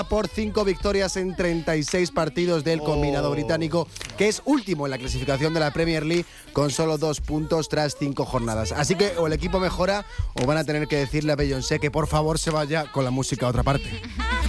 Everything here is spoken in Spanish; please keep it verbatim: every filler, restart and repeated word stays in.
por cinco victorias en treinta y seis partidos del combinado Oh. británico, que es último en la clasificación de la Premier League con solo dos puntos tras cinco jornadas. Así que o el equipo mejora o van a tener que decirle a Beyoncé que por favor se vaya con la música a otra parte.